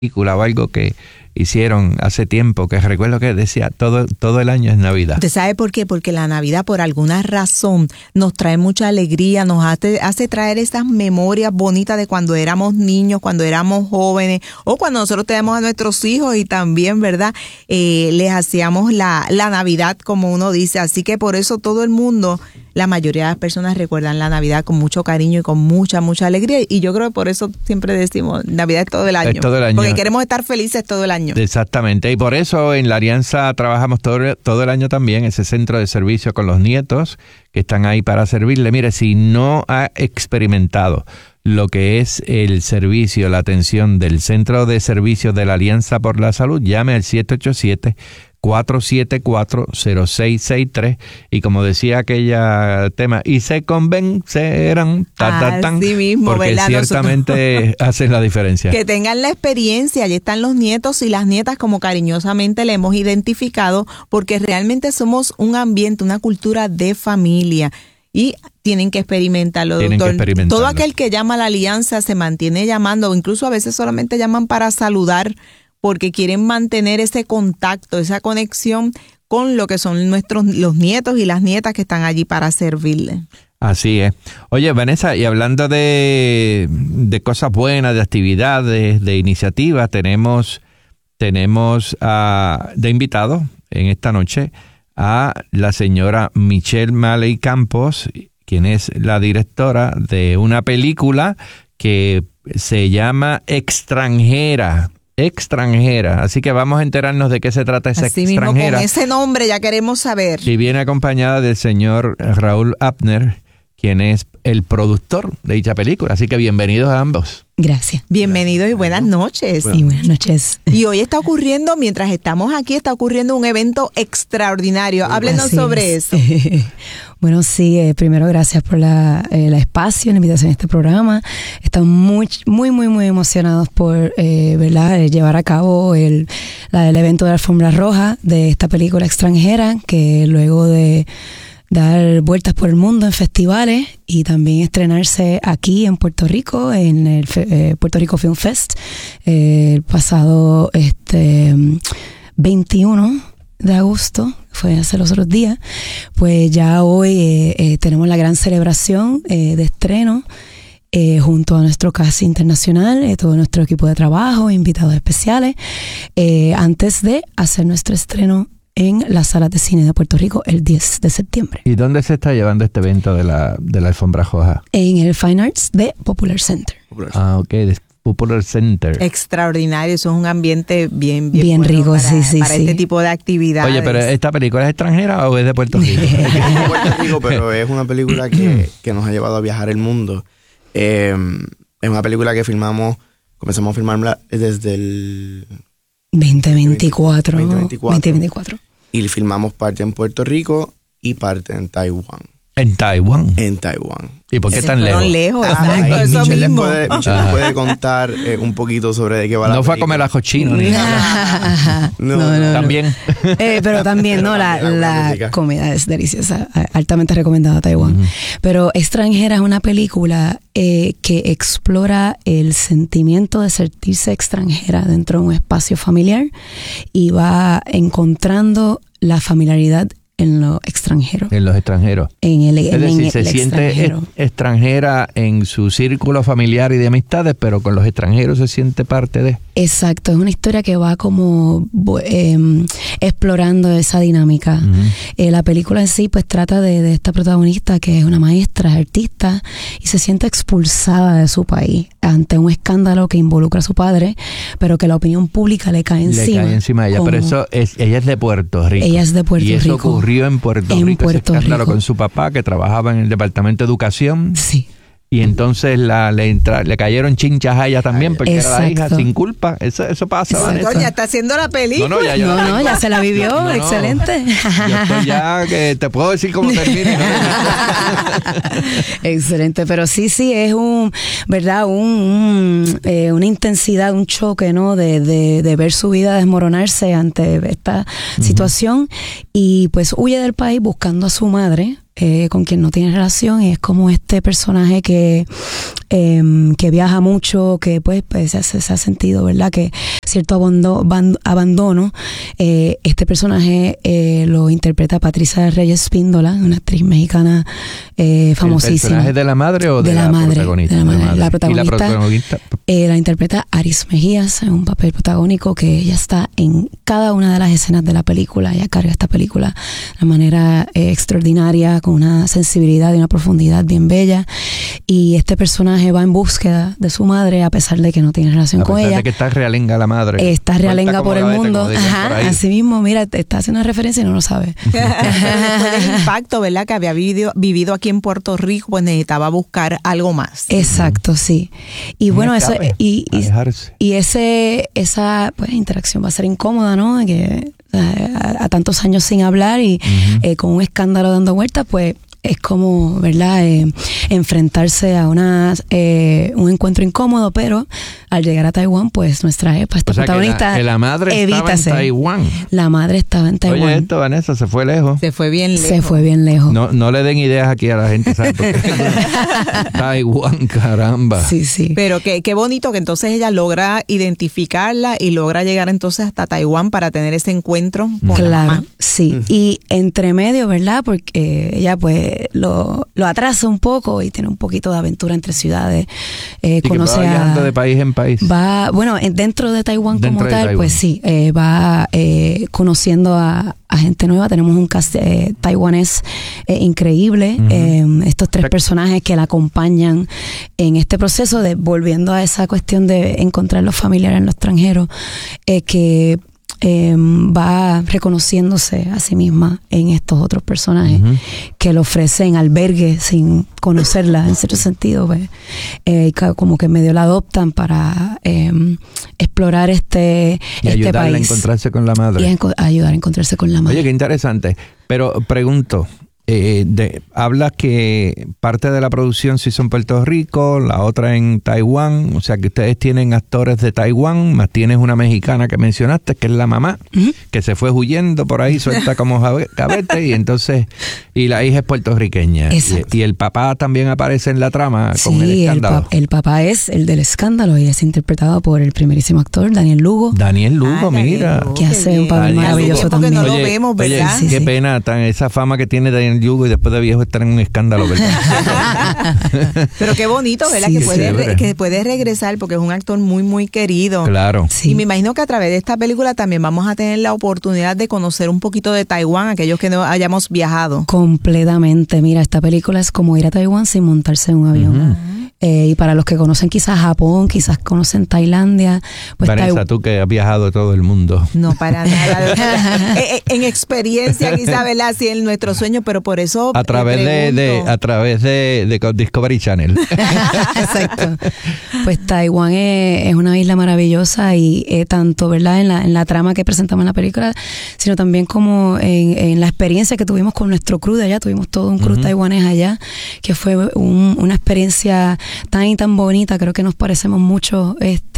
película o algo que hicieron hace tiempo, que recuerdo que decía todo el año es Navidad. ¿Usted sabe por qué? Porque la Navidad, por alguna razón, nos trae mucha alegría, nos hace traer esas memorias bonitas de cuando éramos niños, cuando éramos jóvenes, o cuando nosotros tenemos a nuestros hijos y también, ¿verdad? Les hacíamos la Navidad, como uno dice. Así que por eso todo el mundo, la mayoría de las personas recuerdan la Navidad con mucho cariño y con mucha el alegría, y yo creo que por eso siempre decimos Navidad es todo el año. Es todo el año. Porque queremos estar felices todo el año. Exactamente, y por eso en la Alianza trabajamos todo el año también, ese centro de servicio con los nietos que están ahí para servirle. Mire, si no ha experimentado lo que es el servicio, la atención del Centro de Servicios de la Alianza por la Salud, llame al 787-474-0663 y como decía aquella tema, y se convencerán, así mismo, porque ¿verdad? ciertamente hacen la diferencia. Que tengan la experiencia, allí están los nietos y las nietas, como cariñosamente le hemos identificado, porque realmente somos un ambiente, una cultura de familia. Y tienen que experimentarlo, doctor. Todo aquel que llama a la Alianza se mantiene llamando, o incluso a veces solamente llaman para saludar, porque quieren mantener ese contacto, esa conexión con lo que son los nietos y las nietas que están allí para servirle. Así es. Oye, Vanessa, y hablando de cosas buenas, de actividades, de iniciativas, tenemos de invitado en esta noche a la señora Michelle Maley Campos, quien es la directora de una película que se llama Extranjera. Así que vamos a enterarnos de qué se trata esa Así Extranjera. Mismo, con ese nombre ya queremos saber. Y viene acompañada del señor Raúl Abner, quien es el productor de dicha película. Así que bienvenidos a ambos. Gracias. Bienvenidos y buenas noches. Sí, buenas noches. Y hoy está ocurriendo, mientras estamos aquí, está ocurriendo un evento extraordinario. Háblenos sobre eso. Bueno, sí, primero gracias por la espacio, la invitación a este programa. Estamos muy emocionados por ¿verdad? Llevar a cabo el evento de la alfombra roja de esta película Extranjera, que luego de dar vueltas por el mundo en festivales y también estrenarse aquí en Puerto Rico, en el Puerto Rico Film Fest, el pasado 21 de agosto, fue hace los otros días. Pues ya hoy tenemos la gran celebración de estreno junto a nuestro cast internacional, todo nuestro equipo de trabajo, invitados especiales, antes de hacer nuestro estreno en las salas de cine de Puerto Rico el 10 de septiembre. ¿Y dónde se está llevando este evento de la alfombra roja? En el Fine Arts de Popular Center. Ok, de Popular Center. Extraordinario, eso es un ambiente bien bueno rico, para sí. este tipo de actividades. Oye, pero ¿esta película es extranjera o es de Puerto Rico? Es de Puerto Rico, pero es una película que nos ha llevado a viajar el mundo. Es una película que comenzamos a filmarla desde el 2024. Y filmamos parte en Puerto Rico y parte en Taiwán. ¿En Taiwán? En Taiwán. ¿Y por qué tan lejos? Eso Michelle mismo. Michelle puede contar un poquito sobre de qué va la película. No fue a comer ajo chino ni nada. No. También. Pero también, la comida es deliciosa, altamente recomendada a Taiwán. Uh-huh. Pero Extranjera es una película que explora el sentimiento de sentirse extranjera dentro de un espacio familiar y va encontrando la familiaridad en los extranjeros. En los extranjeros. Es decir, se siente extranjera en su círculo familiar y de amistades, pero con los extranjeros se siente parte de... Exacto, es una historia que va como explorando esa dinámica. Uh-huh. La película en sí pues trata de esta protagonista que es una maestra, es artista y se siente expulsada de su país ante un escándalo que involucra a su padre, pero que la opinión pública le cae encima. Le cae encima a ella, pero ella es de Puerto Rico. Ella es de Puerto Rico. Y eso ocurrió en Puerto Rico, ese escándalo con su papá que trabajaba en el Departamento de Educación. Sí. Y entonces le cayeron chinchas a ella también porque era la hija sin culpa. Eso pasa, Vanessa. Ya está haciendo la película. Ya se la vivió. Excelente. Yo estoy ya que te puedo decir cómo termina. Excelente, pero sí es ¿verdad? Una intensidad, un choque, ¿no? De ver su vida desmoronarse ante esta situación y pues huye del país buscando a su madre con quien no tiene relación, y es como este personaje que viaja mucho, que pues se ha sentido, ¿verdad?, que cierto abandono. Este personaje lo interpreta Patricia Reyes Espíndola, una actriz mexicana famosísima. ¿El personaje de la madre o de la madre, protagonista? De la madre. La protagonista, ¿Y la protagonista? La interpreta Aris Mejías, en un papel protagónico que ella está en cada una de las escenas de la película. Ella carga esta película de manera extraordinaria, con una sensibilidad y una profundidad bien bella. Y este personaje va en búsqueda de su madre, a pesar de que no tiene relación con ella. A pesar de que está realenga la madre. Está realenga por el mundo. Ajá, así mismo, mira, te está haciendo una referencia y no lo sabe. Después del impacto, ¿verdad?, que había vivido aquí en Puerto Rico, pues necesitaba buscar algo más. Exacto, sí. Y bueno, eso y esa pues interacción va a ser incómoda, ¿no? Que a tantos años sin hablar y con un escándalo dando vueltas, pues es como, ¿verdad?, enfrentarse a un encuentro incómodo, pero al llegar a Taiwán, pues nuestra protagonista que la madre estaba en Taiwán. La madre estaba en Taiwán. Oye, esto, Vanessa, se fue lejos. Se fue bien lejos. Se fue bien lejos. No le den ideas aquí a la gente, ¿sabes? Taiwán, caramba. Sí, sí. Pero qué bonito que entonces ella logra identificarla y logra llegar entonces hasta Taiwán para tener ese encuentro con la mamá. Sí. Y entre medio, ¿verdad?, porque ella pues lo atrasa un poco y tiene un poquito de aventura entre ciudades. Conoce va viajando de país en país. Va, bueno, dentro de Taiwán como tal, Taiwán, pues sí, va conociendo a gente nueva. Tenemos un cast taiwanés increíble. Estos tres personajes que la acompañan en este proceso de, volviendo a esa cuestión de encontrar los familiares en lo extranjero, que va reconociéndose a sí misma en estos otros personajes que le ofrecen albergue sin conocerla, en cierto sentido, pues, como que medio la adoptan para explorar este ayudarla país. A encontrarse con la madre. Y ayudar a encontrarse con la madre. Oye, qué interesante. Pero pregunto, hablas que parte de la producción se hizo en Puerto Rico, la otra en Taiwán, o sea que ustedes tienen actores de Taiwán, más tienes una mexicana que mencionaste, que es la mamá, que se fue huyendo por ahí, suelta como cabete, y entonces, y la hija es puertorriqueña. Y el papá también aparece en la trama con el escándalo. El papá es el del escándalo y es interpretado por el primerísimo actor, Daniel Lugo. Daniel Lugo, mira. Que hace un papel maravilloso también. No lo vemos, ¿verdad? Oye, qué pena, esa fama que tiene Daniel Lugo y después de viejo estar en un escándalo, ¿verdad? Pero qué bonito, ¿verdad? Sí, que puede regresar porque es un actor muy, muy querido. Claro. Sí. Y me imagino que a través de esta película también vamos a tener la oportunidad de conocer un poquito de Taiwán, aquellos que no hayamos viajado. Completamente. Mira, esta película es como ir a Taiwán sin montarse en un avión. Y para los que conocen quizás Japón, quizás conocen Tailandia. Pues Vanessa, tú que has viajado a todo el mundo. No, para nada. En experiencia quizás, ¿verdad? Sí, en nuestro sueño, pero por eso a través de Discovery Channel. Exacto. Pues Taiwán es una isla maravillosa y tanto, ¿verdad?, en la trama que presentamos en la película, sino también como en la experiencia que tuvimos con nuestro crew de allá. Tuvimos todo un crew taiwanés allá, que fue una experiencia tan bonita. Creo que nos parecemos mucho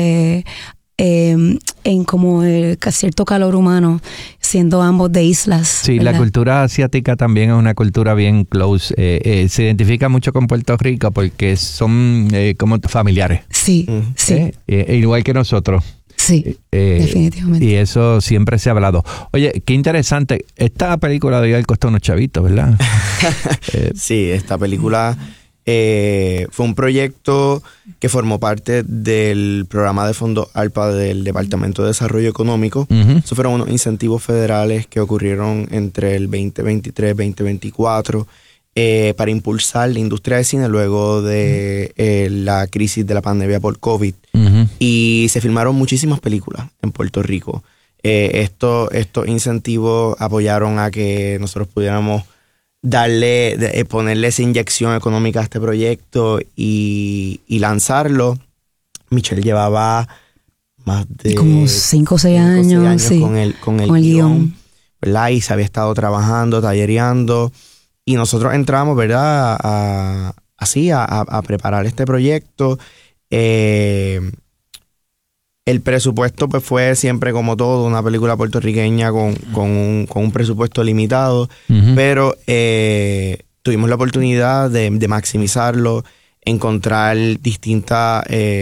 en como cierto calor humano, siendo ambos de islas. Sí, ¿verdad? La cultura asiática también es una cultura bien close. Se identifica mucho con Puerto Rico porque son como familiares. Sí, sí. Igual que nosotros. Sí, definitivamente. Y eso siempre se ha hablado. Oye, qué interesante. Esta película debe haber costado unos chavitos, ¿verdad? Sí, esta película fue un proyecto que formó parte del programa de fondos ARPA del Departamento de Desarrollo Económico. Esos fueron unos incentivos federales que ocurrieron entre el 2023 y 2024 para impulsar la industria de cine luego de la crisis de la pandemia por COVID. Y se filmaron muchísimas películas en Puerto Rico. Estos incentivos apoyaron a que nosotros pudiéramos ponerle esa inyección económica a este proyecto y lanzarlo. Michelle llevaba más de como 5 o 6 años sí, con el guión, ¿verdad? Y se había estado trabajando, tallereando, y nosotros entramos, ¿verdad?, a preparar este proyecto. El presupuesto pues fue siempre, como todo, una película puertorriqueña con un presupuesto limitado, pero tuvimos la oportunidad de maximizarlo, encontrar distintas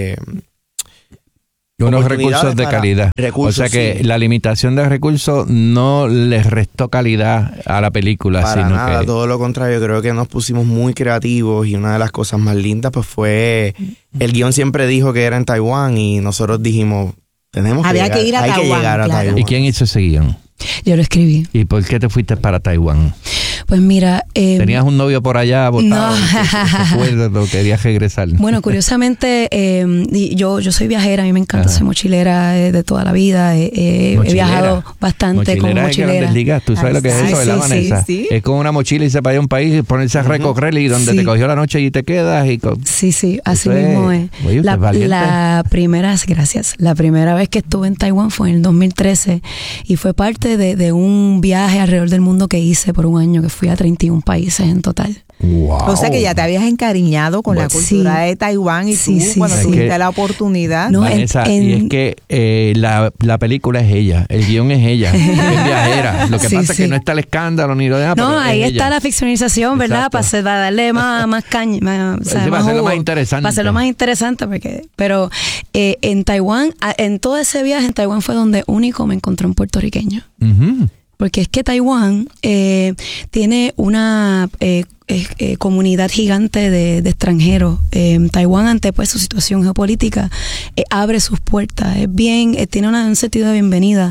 unos recursos de calidad. O sea que la limitación de recursos no les restó calidad a la película. Para sino nada, que... todo lo contrario. Creo que nos pusimos muy creativos y una de las cosas más lindas pues fue... El guión siempre dijo que era en Taiwán y nosotros dijimos, Había que ir a Taiwán, Taiwán. ¿Y quién hizo ese guión? Yo lo escribí. ¿Y por qué te fuiste para Taiwán? Pues mira... ¿Tenías un novio por allá botado? No. ¿Querías regresar? Bueno, curiosamente, yo soy viajera, a mí me encanta, soy mochilera de toda la vida. He viajado bastante como mochilera. Ligas. ¿Tú sabes lo que es eso, verdad, Vanessa? Sí. Es con una mochila y se va a un país y ponerse a recorrer y donde te cogió la noche y te quedas. Sí, así mismo es. Oye, La primera vez que estuve en Taiwán fue en el 2013 y fue parte de un viaje alrededor del mundo que hice por un año, que fui a 31 países en total. Wow. O sea que ya te habías encariñado con la cultura de Taiwán y cuando tuviste la oportunidad. No, Vanessa, y es que la película es ella, el guión es ella, es viajera. Lo que pasa es que no está el escándalo ni lo demás. No, ahí está ella. La ficcionalización, ¿verdad? Para darle más caña, para hacerlo más interesante. Para hacerlo más interesante, pero en Taiwán, en todo ese viaje en Taiwán fue donde único me encontré un puertorriqueño. Uh-huh. Porque es que Taiwán tiene una comunidad gigante de extranjeros. Taiwán, ante pues su situación geopolítica, abre sus puertas. Es bien, tiene un sentido de bienvenida,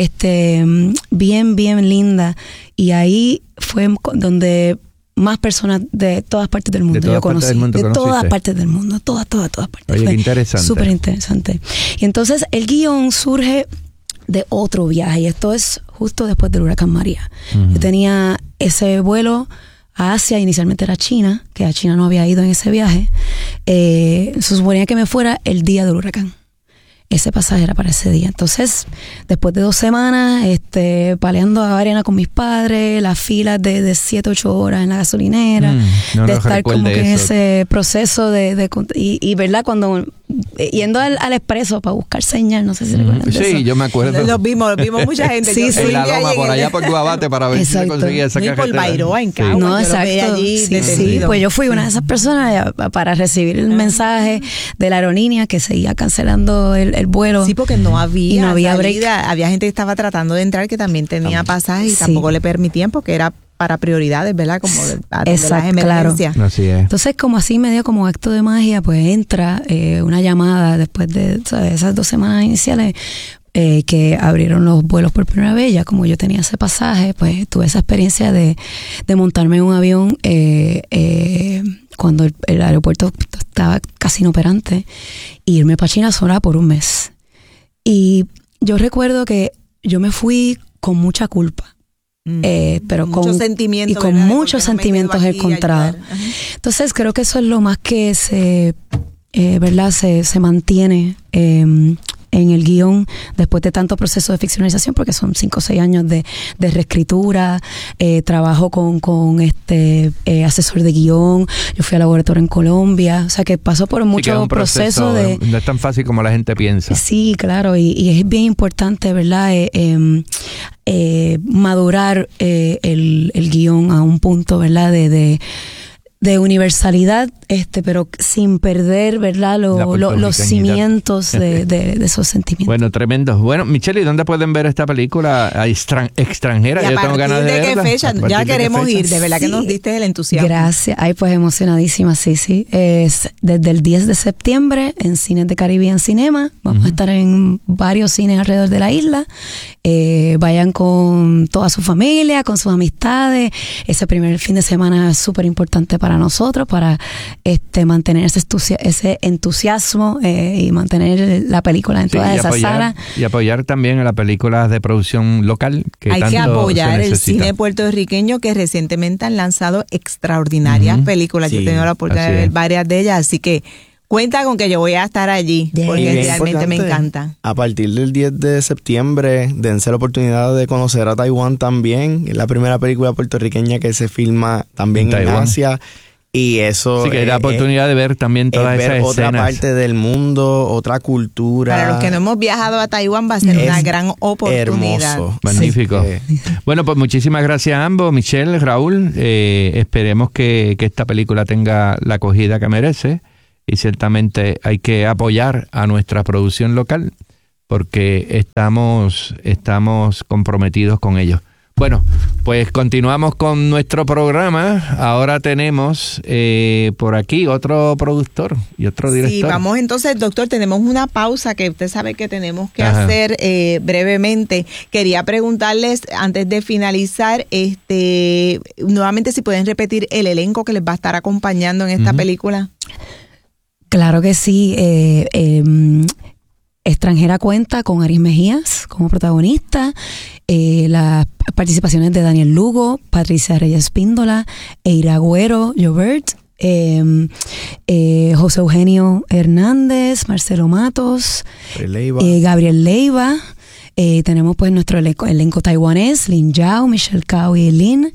bien linda. Y ahí fue donde más personas de todas partes del mundo yo conocí. De todas partes del mundo, todas partes. Oye, qué interesante. Súper interesante. Y entonces el guión surge de otro viaje, y esto es justo después del huracán María. Uh-huh. Yo tenía ese vuelo a Asia, inicialmente era China, que a China no había ido en ese viaje. Se suponía que me fuera el día del huracán. Ese pasaje era para ese día. Entonces, después de 2 semanas, paleando a arena con mis padres, las filas de 7, 8 horas en la gasolinera, de estar como que en ese proceso y verdad, cuando yendo al expreso para buscar señal, no sé si recuerdan de eso. Sí, yo me acuerdo. Los vimos mucha gente. Sí, en la loma, por allá por Guabate, para ver si conseguía esa carretera. Por Bairoa, en Cagua. No, exacto. Sí, pues yo fui una de esas personas para recibir el mensaje de la aerolínea que seguía cancelando el vuelo. Sí, porque no había break. Había gente que estaba tratando de entrar que también tenía pasajes y tampoco le permitían porque era para prioridades, ¿verdad? Como de las emergencias. Claro. Así es. Entonces, como así medio como acto de magia, pues entra una llamada después de esas 2 semanas iniciales que abrieron los vuelos por primera vez. Ya como yo tenía ese pasaje, pues tuve esa experiencia de montarme en un avión cuando el aeropuerto estaba casi inoperante e irme para China sola por un mes. Y yo recuerdo que yo me fui con mucha culpa. Pero con muchos sentimientos encontrados. Entonces creo que eso es lo más que se mantiene en el guión después de tanto proceso de ficcionalización, porque son 5 o 6 años de reescritura, trabajo con asesor de guión. Yo fui a laboratorio en Colombia, o sea que pasó por mucho proceso de... No es tan fácil como la gente piensa. Sí, claro, y es bien importante, ¿verdad? Madurar el guión a un punto, ¿verdad? De universalidad, pero sin perder, ¿verdad? Los cimientos de esos sentimientos. Bueno, tremendo. Bueno, Michelle, ¿y dónde pueden ver esta película extranjera? Yo tengo ganas de verla. ¿De qué fecha? Ya queremos ir, de verdad que nos diste el entusiasmo. Gracias. Ay, pues emocionadísima, sí. Es desde el 10 de septiembre en Cines de Caribbean Cinema. Vamos a estar en varios cines alrededor de la isla. Vayan con toda su familia, con sus amistades. Ese primer fin de semana es súper importante para nosotros, para mantener ese entusiasmo y mantener la película en todas esas salas. Y apoyar también a las películas de producción local que hay tanto que apoyar el cine puertorriqueño, que recientemente han lanzado extraordinarias películas. Yo he tenido la oportunidad de ver varias de ellas, así que cuenta con que yo voy a estar allí, porque realmente me encanta. A partir del 10 de septiembre, dense la oportunidad de conocer a Taiwán también. Es la primera película puertorriqueña que se filma también en Asia. Y eso sí, que da oportunidad de ver también todas esas escenas. Otra parte del mundo, otra cultura. Para los que no hemos viajado a Taiwán va a ser una gran oportunidad. Hermoso. Magnífico. Sí. Bueno, pues muchísimas gracias a ambos, Michelle, Raúl. Esperemos que esta película tenga la acogida que merece y ciertamente hay que apoyar a nuestra producción local porque estamos comprometidos con ellos. Bueno, pues continuamos con nuestro programa. Ahora tenemos por aquí otro productor y otro director. Sí, vamos entonces, doctor, tenemos una pausa que usted sabe que tenemos que hacer brevemente. Quería preguntarles, antes de finalizar, nuevamente si pueden repetir el elenco que les va a estar acompañando en esta película. Claro que sí. Extranjera cuenta con Aris Mejías como protagonista, las participaciones de Daniel Lugo, Patricia Reyes Píndola, Eira Agüero, Jobert, José Eugenio Hernández, Marcelo Matos, Gabriel Leiva. Tenemos pues nuestro elenco taiwanés, Lin Yao, Michelle Cao y Lin.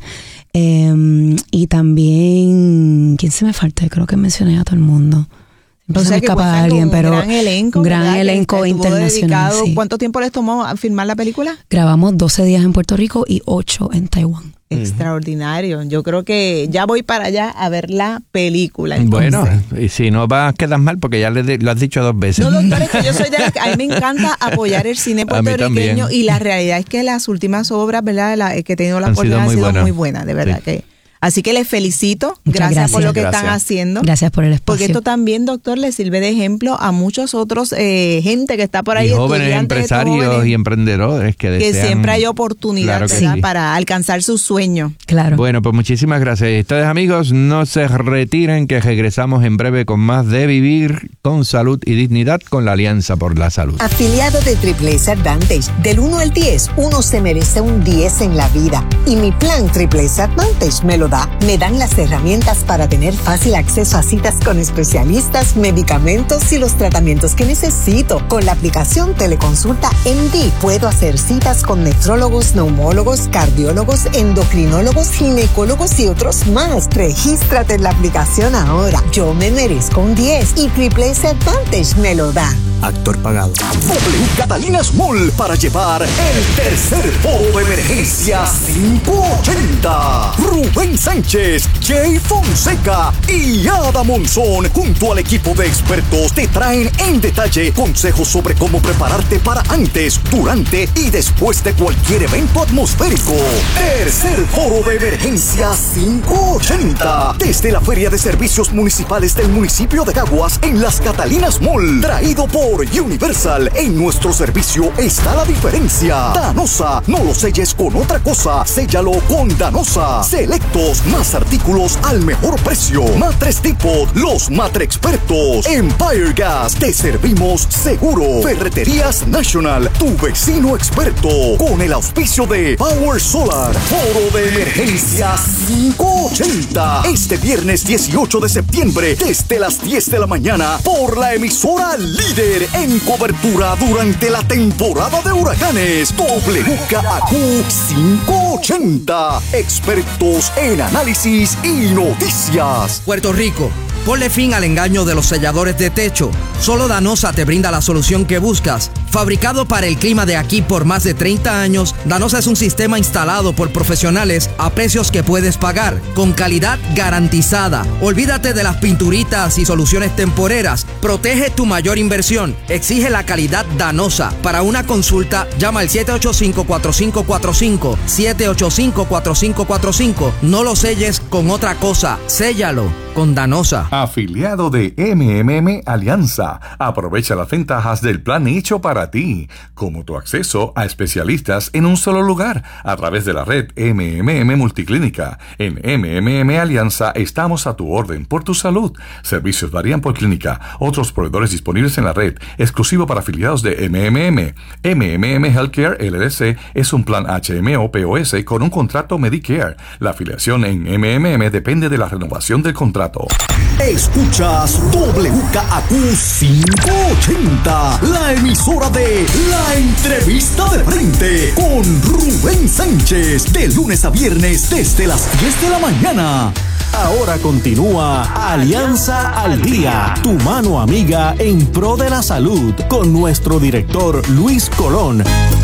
Y también, ¿quién se me falta? Creo que mencioné a todo el mundo. O sea, que escapa alguien, pero un gran elenco internacional. Sí. ¿Cuánto tiempo les tomó filmar la película? Grabamos 12 días en Puerto Rico y 8 en Taiwán. Extraordinario. Yo creo que ya voy para allá a ver la película. Entonces. Bueno, y si no vas a quedar mal porque ya lo has dicho 2 veces. No, doctor, es que yo soy de las que a mí me encanta apoyar el cine puertorriqueño y la realidad es que las últimas obras, ¿verdad? Que he tenido la oportunidad han sido muy buenas, de verdad que. Así que les felicito. Gracias por lo que están haciendo. Gracias por el espacio. Porque esto también, doctor, le sirve de ejemplo a muchos otros gente que está por ahí. Y jóvenes empresarios y emprendedores que desean. Siempre hay oportunidad, claro para alcanzar sus sueños. Claro. Bueno, pues muchísimas gracias. Ustedes, amigos, no se retiren, que regresamos en breve con más de Vivir con Salud y Dignidad con la Alianza por la Salud. Afiliado de Triple S Advantage, del 1 al 10, uno se merece un 10 en la vida. Y mi plan Triple S Advantage me lo me dan las herramientas para tener fácil acceso a citas con especialistas, medicamentos y los tratamientos que necesito. Con la aplicación Teleconsulta MD puedo hacer citas con nefrólogos, neumólogos, cardiólogos, endocrinólogos, ginecólogos y otros más. Regístrate en la aplicación ahora. Yo me merezco un 10 y Triple S Advantage me lo da. Actor pagado. W Catalinas Mall para llevar el tercer foro de emergencia 580. Rubén Sánchez, Jay Fonseca y Ada Monzón, junto al equipo de expertos, te traen en detalle consejos sobre cómo prepararte para antes, durante y después de cualquier evento atmosférico. Tercer foro de emergencia 580. Desde la Feria de Servicios Municipales del municipio de Caguas en las Catalinas Mall. Traído por Universal. En nuestro servicio está la diferencia. Danosa, no lo selles con otra cosa, séllalo con Danosa. Selectos, más artículos al mejor precio. Matres Tipo, los Matre Expertos. Empire Gas, te servimos seguro. Ferreterías National, tu vecino experto. Con el auspicio de Power Solar. Foro de emergencia 580. Este viernes 18 de septiembre, desde las 10 de la mañana, por la emisora líder en cobertura durante la temporada de huracanes. WKAQ 580. Expertos en análisis y noticias. Puerto Rico, ponle fin al engaño de los selladores de techo. Solo Danosa te brinda la solución que buscas. Fabricado para el clima de aquí por más de 30 años, Danosa es un sistema instalado por profesionales a precios que puedes pagar, con calidad garantizada. Olvídate de las pinturitas y soluciones temporeras. Protege tu mayor inversión. Exige la calidad Danosa. Para una consulta, llama al 785-4545. 785-4545. No lo selles con otra cosa. Séllalo con Danosa. Afiliado de MMM Alianza. Aprovecha las ventajas del plan hecho para ti, como tu acceso a especialistas en un solo lugar a través de la red MMM Multiclínica. En MMM Alianza estamos a tu orden por tu salud. Servicios varían por clínica. Otros proveedores disponibles en la red, exclusivo para afiliados de MMM. MMM Healthcare LLC es un plan HMO-POS con un contrato Medicare. La afiliación en MMM depende de la renovación del contrato. Escuchas WKAQ 580, la emisora de La Entrevista de Frente con Rubén Sánchez, de lunes a viernes desde las 10 de la mañana. Ahora continúa Alianza al Día, tu mano amiga en pro de la salud, con nuestro director Luis Colón.